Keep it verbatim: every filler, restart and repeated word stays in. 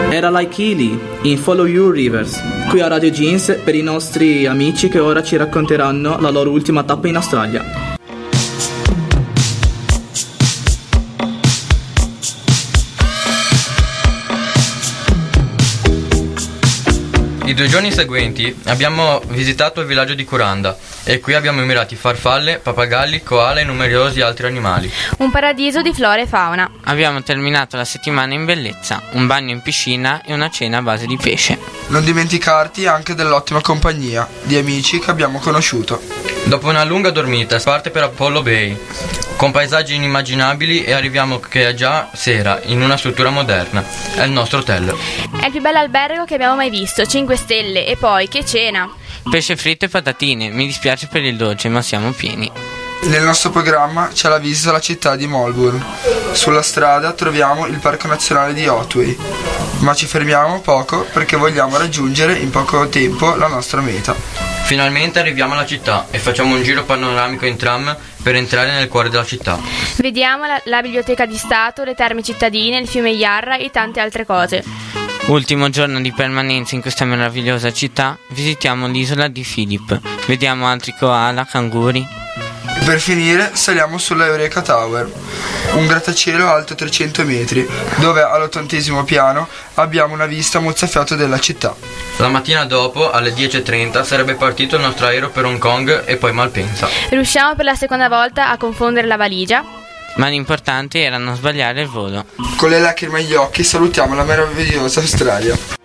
Era Like Healy in Follow Your Rivers, qui a Radio Jeans per i nostri amici che ora ci racconteranno la loro ultima tappa in Australia. I due giorni seguenti abbiamo visitato il villaggio di Kuranda e qui abbiamo ammirato farfalle, pappagalli, koala e numerosi altri animali. Un paradiso di flora e fauna. Abbiamo terminato la settimana in bellezza, un bagno in piscina e una cena a base di pesce. Non dimenticarti anche dell'ottima compagnia di amici che abbiamo conosciuto. Dopo una lunga dormita si parte per Apollo Bay, con paesaggi inimmaginabili, e arriviamo che è già sera in una struttura moderna. È il nostro hotel. È il più bello albergo che abbiamo mai visto, cinque stelle, e poi che cena! Pesce fritto e patatine, mi dispiace per il dolce ma siamo pieni. Nel nostro programma c'è la visita alla città di Melbourne. Sulla strada troviamo il Parco Nazionale di Otway, ma ci fermiamo poco perché vogliamo raggiungere in poco tempo la nostra meta. Finalmente arriviamo alla città e facciamo un giro panoramico in tram per entrare nel cuore della città. Vediamo la, la biblioteca di Stato, le terme cittadine, il fiume Yarra e tante altre cose. Ultimo giorno di permanenza in questa meravigliosa città, visitiamo l'isola di Phillip, vediamo altri koala, canguri. Per finire saliamo sulla Eureka Tower, un grattacielo alto trecento metri, dove all'ottantesimo piano abbiamo una vista mozzafiato della città. La mattina dopo, alle dieci e trenta, sarebbe partito il nostro aereo per Hong Kong e poi Malpensa. Riusciamo per la seconda volta a confondere la valigia, ma l'importante era non sbagliare il volo. Con le lacrime agli occhi salutiamo la meravigliosa Australia.